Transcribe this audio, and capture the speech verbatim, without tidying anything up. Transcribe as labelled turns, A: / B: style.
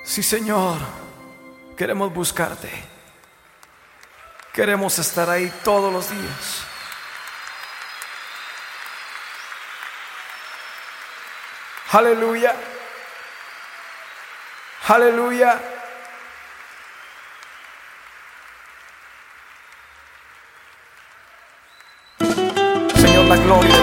A: Sí, Señor, queremos buscarte. Queremos estar ahí todos los días. Aleluya. Aleluya. Señor, la gloria.